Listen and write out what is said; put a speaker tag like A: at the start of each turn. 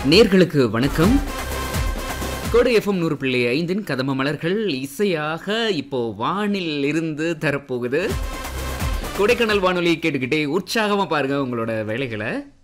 A: நேர்களுக்கு வணக்கம். கோடை எஃப்எம் 100.5 கதம்ப மலர்கள் இசையாக இப்போ வானில் இருந்து தரப்போகுது. கொடைக்கானல் வானொலி கேட்டுக்கிட்டே உற்சாகமா பாருங்க உங்களோட வேலைகளை.